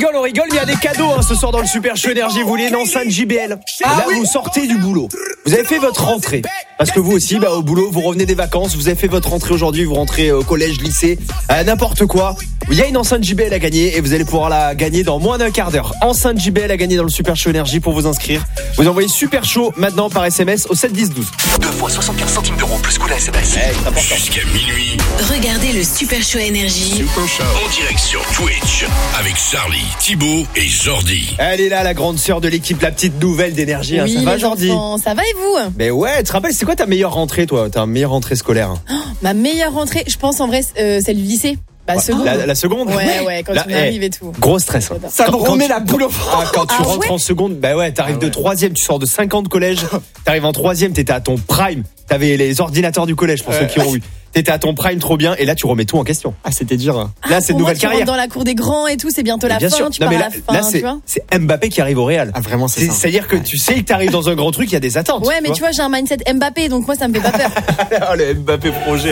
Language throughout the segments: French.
on rigole, il y a des cadeaux ce soir dans le Super Show Énergie. Vous voulez une enceinte JBL. Là, vous sortez du boulot. Vous avez fait votre rentrée. Parce que vous aussi, au boulot, vous revenez des vacances. Vous avez fait votre rentrée aujourd'hui. Vous rentrez au collège, lycée, n'importe quoi. Il y a une enceinte JBL à gagner et vous allez pouvoir la gagner dans moins d'un quart d'heure. Enceinte JBL à gagner dans le Super Show Énergie. Pour vous inscrire, vous envoyez Super Show maintenant par SMS au 7 10 12. 2 fois 75 centimes d'euros plus coût la SMS. Jusqu'à minuit. Regardez le Super Show Énergie. Super Show. En direct sur Twitch. Avec Charlie, Thibaut et Jordi. Elle est là, la grande sœur de l'équipe, la petite nouvelle d'énergie. Oui, ça va, Jordi? Ça va et vous? Mais ouais, tu te rappelles, c'est quoi ta meilleure rentrée, toi? Ta meilleure rentrée scolaire? Ma meilleure rentrée, je pense en vrai, c'est le lycée. Seconde. La seconde? Ouais, quand on arrive et tout. Gros stress. Ça me remet la boule au quand tu rentres en seconde, t'arrives de 3e, tu sors de 5 ans de collège, t'arrives en 3e, t'étais à ton prime, t'avais les ordinateurs du collège pour ceux qui ont eu. T'étais à ton prime trop bien et là tu remets tout en question. Ah, c'était dur. Là c'est une nouvelle carrière. Dans la cour des grands et tout, c'est bientôt la fin, sûr. tu pars à la fin, tu vois. C'est Mbappé qui arrive au Real. Ah vraiment, c'est ça. C'est-à-dire que tu sais que t'arrives dans un grand truc, il y a des attentes. Ouais, mais tu vois, j'ai un mindset Mbappé, donc moi ça me fait pas peur. Oh, le Mbappé projet.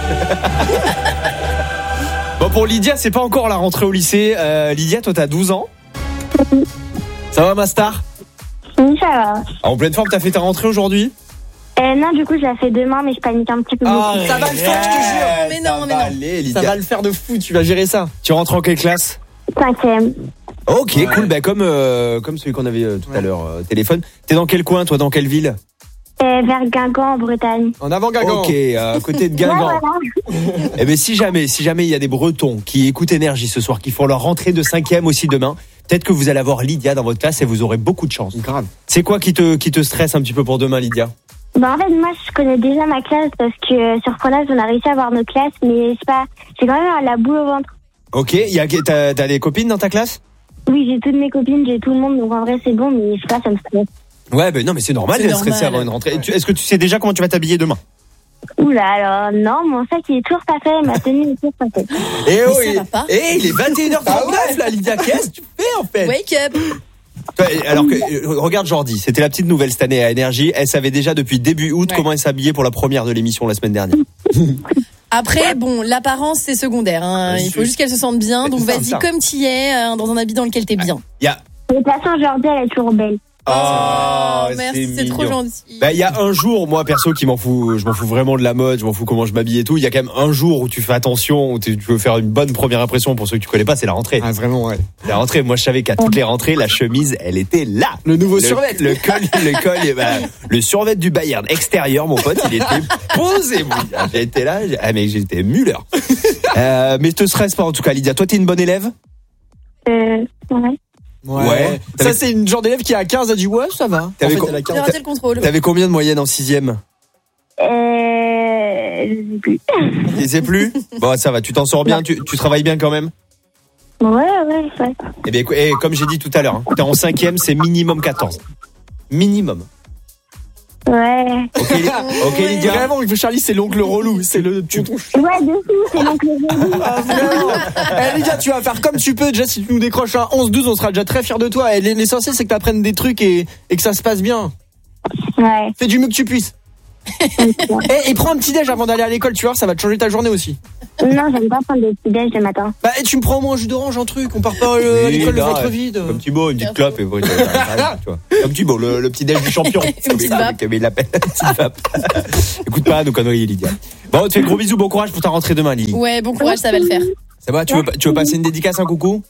Bon, pour Lydia, c'est pas encore la rentrée au lycée. Lydia, toi t'as 12 ans. Ça va, ma star? Oui, ça va. En pleine forme, t'as fait ta rentrée aujourd'hui? Non, du coup, je la fais demain, mais je panique un petit peu. Ça va le faire, je te jure. Mais non. Aller, Lydia. Ça va le faire de fou, tu vas gérer ça. Tu rentres en quelle classe? 5e. Ok, cool. Comme celui qu'on avait tout à l'heure téléphone. T'es dans quel coin, toi? Dans quelle ville? Vers Guingamp, en Bretagne. En avant Guingamp. Ok, à côté de Guingamp. Eh ben si jamais il y a des Bretons qui écoutent Énergie ce soir, qui font leur rentrée de 5e aussi demain, peut-être que vous allez avoir Lydia dans votre classe et vous aurez beaucoup de chance. Grave. C'est quoi qui te stresse un petit peu pour demain, Lydia? En fait, moi, je connais déjà ma classe parce que sur Prenage, on a réussi à avoir nos classes, mais j'ai quand même la boule au ventre. Ok, t'as des copines dans ta classe? Oui, j'ai toutes mes copines, j'ai tout le monde, donc en vrai, c'est bon, mais ça me stresse. Ouais, non, mais c'est normal d'être stressé avant une rentrée. Est-ce que tu sais déjà comment tu vas t'habiller demain? Oula, alors, non, mon sac, il est toujours pas fait, ma tenue est toujours pas faite. Il est 21h39, là, Lydia, qu'est-ce que tu fais, en fait? Wake up! Alors que, regarde Jordi, c'était la petite nouvelle cette année à Énergie. Elle savait déjà depuis début août comment elle s'habillait pour la première de l'émission la semaine dernière. Après, l'apparence c'est secondaire. Il faut juste qu'elle se sente bien. Donc vas-y comme tu y es, dans un habit dans lequel t'es bien. De toute façon, Jordi, elle est toujours belle. Oh, merci, c'est trop gentil. Il y a un jour, moi perso, je m'en fous vraiment de la mode, je m'en fous comment je m'habille et tout. Il y a quand même un jour où tu fais attention, où tu veux faire une bonne première impression pour ceux que tu connais pas, c'est la rentrée. Ah vraiment, ouais. La rentrée, moi je savais qu'à toutes les rentrées, la chemise, elle était là. Le nouveau survêt. Le col, le survêt du Bayern extérieur, mon pote, il était posé. J'étais là, mais j'étais Müller. Mais te stresse pas en tout cas, Lydia. Toi, t'es une bonne élève? Ouais. Ouais. Ça, c'est une genre d'élève qui a 15 a dit ouais, ça va. J'ai raté le contrôle. T'avais combien de moyenne en 6e? Je sais plus. Tu sais plus? Bon, ça va, tu t'en sors bien, tu travailles bien quand même? Ouais. Eh bien, comme j'ai dit tout à l'heure, t'es en 5e, c'est minimum 14. Minimum. Ouais. Ok, Lydia. Vraiment, Charlie, c'est l'oncle relou. C'est le. Ouais, de fou, c'est l'oncle relou. Lydia, tu vas faire comme tu peux. Déjà, si tu nous décroches un 11-12, on sera déjà très fiers de toi. Et l'essentiel, c'est que tu apprennes des trucs et que ça se passe bien. Ouais. Fais du mieux que tu puisses. Et prends un petit déj avant d'aller à l'école, tu vois, ça va te changer ta journée aussi. Non, j'aime pas prendre des petits déj le matin. Et tu me prends au moins un jus d'orange, un truc, on part pas à l'école le ventre vide. Comme Thibaut, une petite clope et tu vois. Comme Thibaut, le petit déj du champion. Comme il l'appelle, la petite vape. Écoute pas nos conneries, Lydia. Bon, on te fait gros bisous, bon courage pour ta rentrée demain, Lily. Ouais, bon courage, ça va le faire. Ça va, tu veux passer une dédicace, un coucou?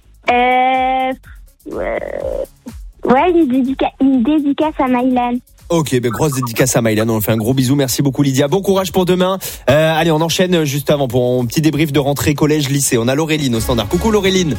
Ouais, une dédicace à Maïlan. Ok, grosse dédicace à Maïlan, on fait un gros bisou, merci beaucoup Lydia, bon courage pour demain. Allez, on enchaîne juste avant pour un petit débrief de rentrée collège-lycée. On a Laureline au standard. Coucou Laureline.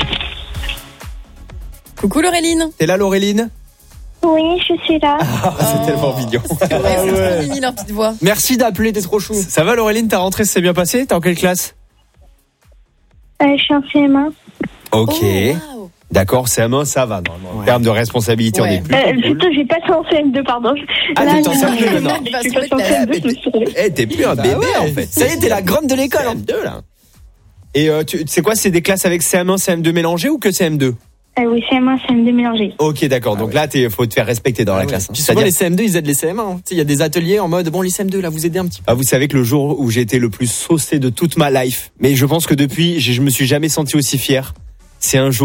Coucou Laureline. T'es là Laureline? Oui, je suis là. C'est tellement mignon. C'est trop mimi leur petite voix. Merci d'appeler, t'es trop chou. Ça va Laureline, ta rentrée s'est bien passée? T'es en quelle classe? Je suis en CM1. Ok. Oh, wow. D'accord, CM1, ça va normalement. En termes de responsabilité, on est plus. Plutôt, j'ai passé en CM2, pardon. Ah, t'es en CM2 maintenant. Je suis passé en CM2, t'es plus un bébé en fait. Ça y est, t'es la grande de l'école. CM2 là. Et tu sais quoi, c'est des classes avec CM1, CM2 mélangés ou que CM2? Oui, CM1, CM2 mélangés. Ok, d'accord. Donc là, faut te faire respecter dans la classe. Puis souvent, les CM2, ils aident les CM1. Il y a des ateliers en mode, bon, les CM2, là, vous aidez un petit peu. Vous savez que le jour où j'ai été le plus saucé de toute ma life, mais je pense que depuis, je me suis jamais senti aussi fier. C'est un jour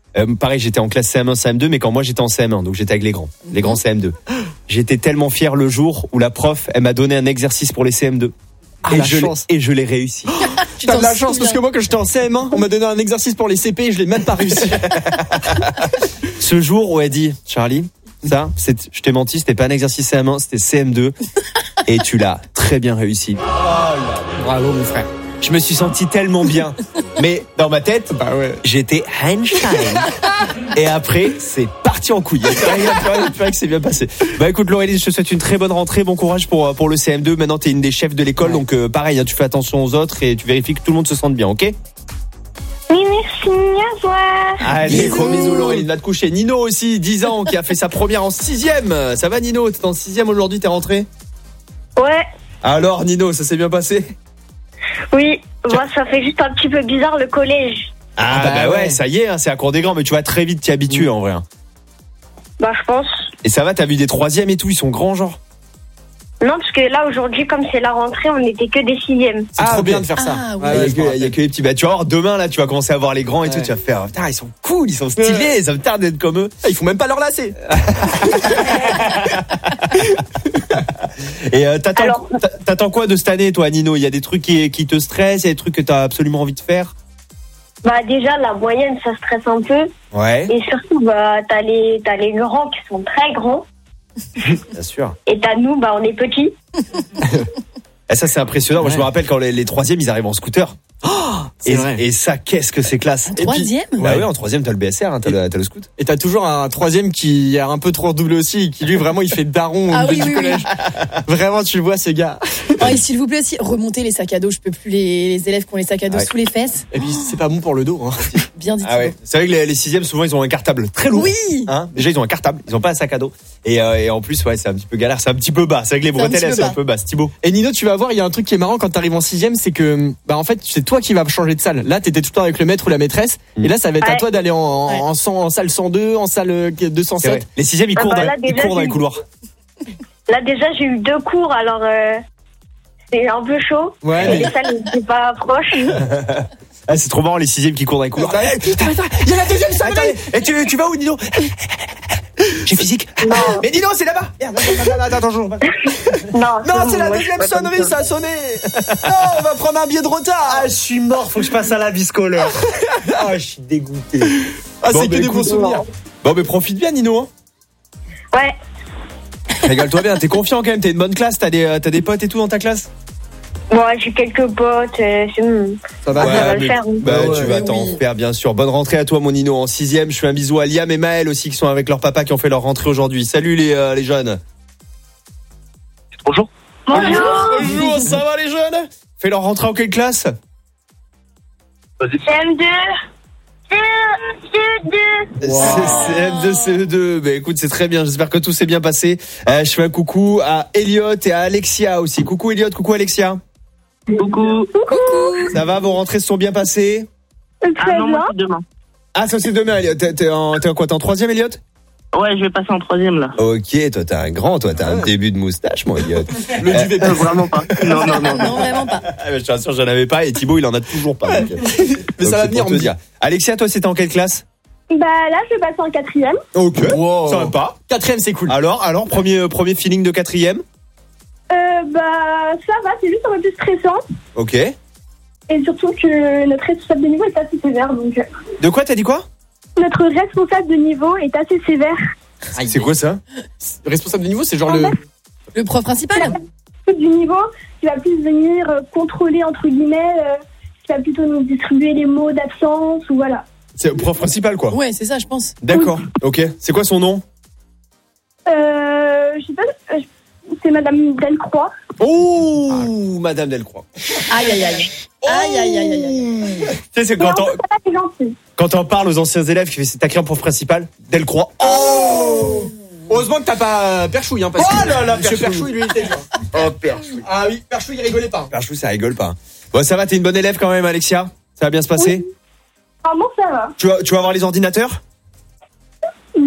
Pareil, j'étais en classe CM1, CM2, mais quand moi j'étais en CM1, donc j'étais avec les grands CM2. J'étais tellement fier le jour où la prof, elle m'a donné un exercice pour les CM2. Et je l'ai réussi. T'as de la chance parce que moi quand j'étais en CM1, on m'a donné un exercice pour les CP et je l'ai même pas réussi. Ce jour où elle dit, Charlie, ça, je t'ai menti, c'était pas un exercice CM1, c'était CM2 et tu l'as très bien réussi. Bravo mon frère. Je me suis senti tellement bien. Mais dans ma tête, j'étais Einstein. Et après, c'est parti en couille. C'est vrai que c'est bien passé. Bah écoute Laurélie, je te souhaite une très bonne rentrée, bon courage pour le CM2. Maintenant, t'es une des chefs de l'école, donc pareil, hein, tu fais attention aux autres et tu vérifies que tout le monde se sente bien, ok ? Oui, merci, au revoir. Allez, gros bisous Laurélie, va te coucher. Nino aussi, 10 ans, qui a fait sa première en 6e. Ça va Nino, t'es en 6e aujourd'hui, t'es rentré ? Ouais. Alors Nino, ça s'est bien passé ? Oui, moi ça fait juste un petit peu bizarre le collège. Ah bah ouais, ça y est, hein, c'est à cour des grands, mais tu vas très vite t'y habituer en vrai. Bah je pense. Et ça va, t'as vu des 3e et tout, ils sont grands genre ? Non, parce que là aujourd'hui, comme c'est la rentrée, on n'était que des 6e. C'est trop bien de faire ça. Ah, ouais. Il y a que les petits. Bah tu vas voir, demain là, tu vas commencer à voir les grands et tout, tu vas faire, putain, ils sont cool, ils sont stylés, ça me tarde d'être comme eux. Ils font même pas leur lacet. Et t'attends quoi de cette année, toi, Nino ? Il y a des trucs qui te stressent, il y a des trucs que t'as absolument envie de faire ? Bah déjà la moyenne ça stresse un peu. Ouais. Et surtout bah t'as les grands qui sont très grands. Bien sûr. Et t'as nous bah on est petits. Et ça c'est impressionnant. Moi je me rappelle quand les 3e ils arrivent en scooter. Et ça, qu'est-ce que c'est classe. En 3e ? Bah ouais, en 3e t'as le BSR, hein, t'as le scoot. Et t'as toujours un 3e qui a un peu trop redoublé aussi et qui lui vraiment il fait daron au milieu du collège. Vraiment tu le vois ces gars. Oh, et s'il vous plaît aussi, remontez les sacs à dos. Je peux plus les élèves qui ont les sacs à dos sous les fesses. Et puis c'est pas bon pour le dos. Hein. Bien dit. Ah ouais. C'est vrai que les 6e souvent ils ont un cartable très lourd. Oui. Hein, déjà ils ont un cartable, ils ont pas un sac à dos. Et en plus ouais c'est un petit peu galère, c'est un petit peu bas. C'est vrai que les bretelles elles sont un peu basses. Thibaut. Et Nino tu vas voir, il y a un truc qui est marrant quand t'arrives en 6e, c'est que bah en fait c'est toi qui vas changer de salle. Là t'étais tout le temps avec le maître ou la maîtresse. Et là ça va être à toi d'aller en salle 102, en salle 207. Les 6e ils courent dans les couloirs. Là déjà j'ai eu 2 cours alors c'est un peu chaud. Ouais. Et les salles n'étaient pas proches. Ah, c'est trop marrant les 6e qui courent dans les couloirs. Il y a la deuxième salle. Et tu vas où Nino? J'ai physique. Non. Mais Nino c'est là-bas. Merde, attends, Non, c'est la deuxième sonnerie, ça a sonné. Non, on va prendre un billet de retard. Ah, je suis mort, faut que je passe à la viscoleur. Ah, je suis dégoûté. Ah, c'est que des bons souvenirs. Bon, mais profite bien, Nino. Hein. Ouais. Régale-toi bien, t'es confiant quand même, t'es une bonne classe, t'as des potes et tout dans ta classe? Moi, j'ai quelques potes, Ça va le faire. Tu vas t'en faire, bien sûr. Bonne rentrée à toi, mon Nino, en 6e. Je fais un bisou à Liam et Maël aussi, qui sont avec leur papa, qui ont fait leur rentrée aujourd'hui. Salut les jeunes. Bonjour. Bonjour, ça va les jeunes? Fait leur rentrée en quelle classe? CM2. CM2, CE2. Bah écoute, c'est très bien. J'espère que tout s'est bien passé. Je fais un coucou à Elliot et à Alexia aussi. Coucou Elliot, coucou Alexia. Coucou. Ça va, vos rentrées se sont bien passées? Très bien. c'est demain. Ah, ça c'est demain, Elliot. T'es en quoi? T'es en 3e, Elliot? Ouais, je vais passer en 3e là. Ok, toi t'es un grand, toi t'as un début de moustache, mon Elliot. Le duvet Vraiment pas. Non. Non, vraiment pas. Je te rassure, j'en avais pas et Thibaut il en a toujours pas. Donc, Mais ça va venir, on me dit. Alexia, toi c'était en quelle classe? Bah là, je vais passer en 4e. Ok, Wow. ça va pas. 4e, c'est cool. Alors, premier feeling de 4e? Bah ça va, c'est juste un peu plus stressant. Ok. Et surtout que notre responsable de niveau est assez sévère. Donc, De quoi, t'as dit quoi? notre responsable de niveau est assez sévère. C'est quoi ça? Responsable de niveau, c'est genre Le prof principal. Du niveau qui va plus venir contrôler, entre guillemets, qui va plutôt nous distribuer les mots d'absence ou voilà. C'est le prof principal quoi? Ouais, c'est ça, je pense. D'accord, ok. C'est quoi son nom? Je sais pas, c'est Madame Delcroix. Oh, Madame Delcroix. Aïe, aïe, aïe. Aïe, aïe, aïe, aïe. Tu sais, c'est Et en plus, elle est gentille. quand on parle aux anciens élèves qui fait c'est ta crème prof principal, Delcroix. Heureusement que t'as pas Perchouille, hein, parce Oh que là là, Monsieur Perchouille. Perchouille, lui, il était dur. Oh, Perchouille. Ah oui, Perchouille, il rigolait pas. Perchouille, ça rigole pas. Bon, ça va, t'es une bonne élève quand même, Alexia? Ça va bien se passer? Vraiment, ça va. Tu vas avoir les ordinateurs? Non,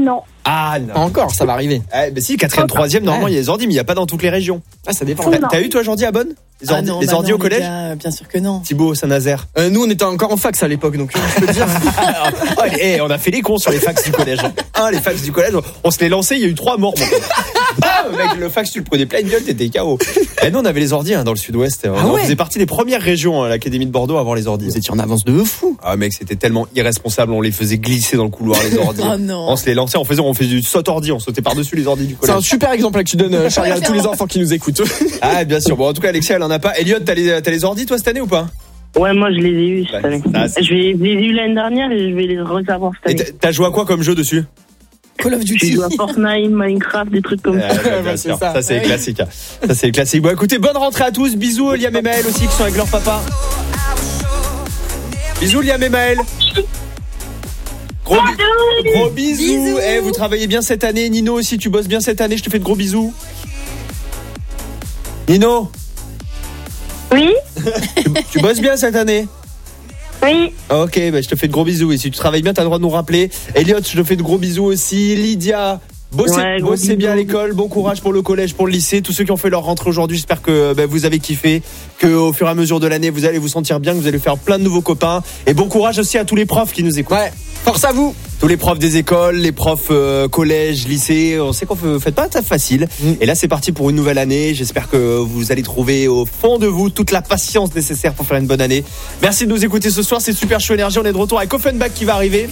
Non. Ah non. Encore, ça va arriver. Si, 4e, 3e, normalement il y a les ordi, mais il n'y a pas dans toutes les régions. Ah, ça dépend. T'as eu toi Jordi à Bonne? Les ordi au collège? Bien sûr que non. Thibaut, Saint-Nazaire. Nous, on était encore en fax à l'époque, donc je peux te dire. On a fait les cons sur les fax du collège. Les fax du collège, on se les lançait, il y a eu 3 morts. Mec, le fax, tu le prenais plein de gueule, t'étais KO. Nous, on avait les ordi dans le sud-ouest. On faisait partie des premières régions à l'Académie de Bordeaux avant les ordi. Vous étiez en avance de fou. Ah mec, c'était tellement irresponsable, on les faisait glisser dans le couloir les ordi. Oh non. On se les lançait, on faisait du saut ordi, on sautait par-dessus les ordi du collège. C'est un super exemple là que tu donnes, Charlie, à tous les enfants qui nous écoutent. Ah bien sûr. Bon, en tout cas, Alexia, elle en a pas. Elliot, t'as les ordi toi cette année ou pas? Ouais, moi je les ai eus cette année. Je les ai eus l'année dernière et je vais les recevoir cette année. Et t'as joué à quoi comme jeu dessus? Call of Duty. J'ai joué à Fortnite, Minecraft, des trucs comme ça. Bien sûr. Ça c'est classique. Ça c'est classique. Bon, écoutez, bonne rentrée à tous. Bisous Liam et Maël aussi qui sont avec leur papa. Bisous Liam et Maël. Gros bisous. Vous travaillez bien cette année. Nino aussi, tu bosses bien cette année. Je te fais de gros bisous. Nino. Oui. Tu bosses bien cette année? Oui. Ok, je te fais de gros bisous. Et si tu travailles bien, t'as le droit de nous rappeler. Elliot, je te fais de gros bisous aussi. Lydia, bossez bien à l'école. Bon courage pour le collège, pour le lycée. Tous ceux qui ont fait leur rentrée aujourd'hui, j'espère que vous avez kiffé. Qu'au fur et à mesure de l'année, vous allez vous sentir bien, que vous allez faire plein de nouveaux copains. Et bon courage aussi à tous les profs qui nous écoutent. Ouais, force à vous. Tous les profs des écoles, les profs collège, lycée, on sait qu'on ne fait pas ça facile. Et là, c'est parti pour une nouvelle année. J'espère que vous allez trouver au fond de vous toute la patience nécessaire pour faire une bonne année. Merci de nous écouter ce soir. C'est Super Show Énergie. On est de retour avec Offenbach qui va arriver.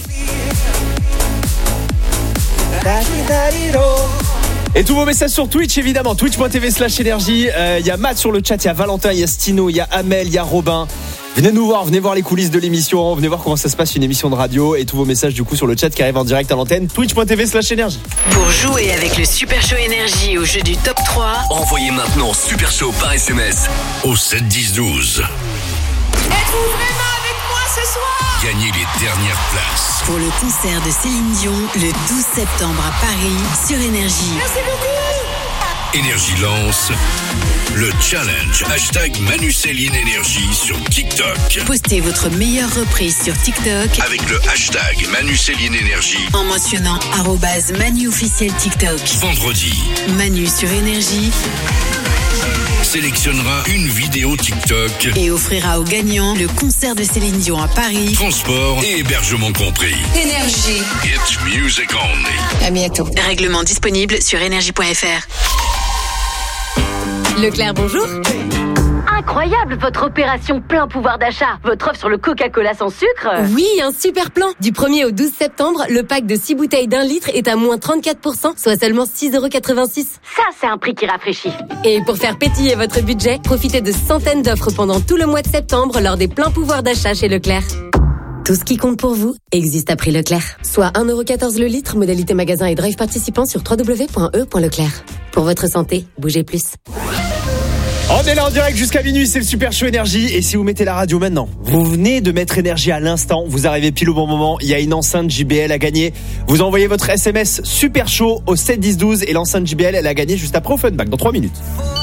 Et tous vos messages sur Twitch, évidemment. Twitch.tv/énergie. Il y a Matt sur le chat, il y a Valentin, il y a Stino, il y a Amel, il y a Robin. Venez nous voir, venez voir les coulisses de l'émission, venez voir comment ça se passe une émission de radio et tous vos messages du coup sur le chat qui arrivent en direct à l'antenne. Twitch.tv/énergie. Pour jouer avec le Super Show Énergie au jeu du top 3, Envoyez maintenant Super Show par SMS au 7 10 12. Êtes-vous vraiment avec moi ce soir? Gagnez les dernières places pour le concert de Céline Dion le 12 septembre à Paris sur Énergie. Merci beaucoup. Énergie lance le challenge #ManuCéline Énergie sur TikTok. Postez votre meilleure reprise sur TikTok avec le hashtag ManuCéline Énergie en mentionnant @Manu officiel TikTok. Vendredi, Manu sur Énergie sélectionnera une vidéo TikTok et offrira aux gagnants le concert de Céline Dion à Paris, transport et hébergement compris. Énergie. It's music only. À bientôt. Règlement disponible sur énergie.fr. Leclerc, bonjour. Incroyable, votre opération plein pouvoir d'achat. Votre offre sur le Coca-Cola sans sucre. Oui, un super plan. Du 1er au 12 septembre, le pack de 6 bouteilles d'1 litre est à moins 34%, soit seulement 6,86 €. Ça, c'est un prix qui rafraîchit. Et pour faire pétiller votre budget, profitez de centaines d'offres pendant tout le mois de septembre lors des pleins pouvoirs d'achat chez Leclerc. Tout ce qui compte pour vous existe à prix Leclerc. Soit 1,14 € le litre, modalité magasin et drive participant sur www.e.leclerc. Pour votre santé, bougez plus. On est là en direct jusqu'à minuit, c'est le Super Show Énergie. Et si vous mettez la radio maintenant, vous venez de mettre Énergie à l'instant, vous arrivez pile au bon moment, il y a une enceinte JBL à gagner. Vous envoyez votre SMS Super Show au 7 10 12 et l'enceinte JBL, elle a gagné juste après Offenbach dans 3 minutes.